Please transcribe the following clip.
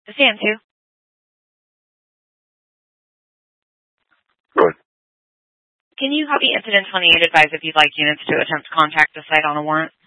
Stand to. Good. Can you copy incident 28 advise if you'd like units to attempt to contact the site on a warrant?